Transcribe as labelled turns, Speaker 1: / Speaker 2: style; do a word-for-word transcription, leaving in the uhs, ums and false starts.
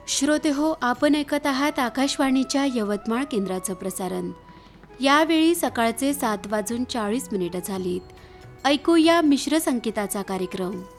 Speaker 1: श्रोतेहो, आपण ऐकत आहात आकाशवाणीच्या यवतमाळ केंद्राचं प्रसारण. यावेळी सकाळचे सात वाजून चाळीस मिनिटं झालीत. ऐकूया मिश्र संगीताचा कार्यक्रम.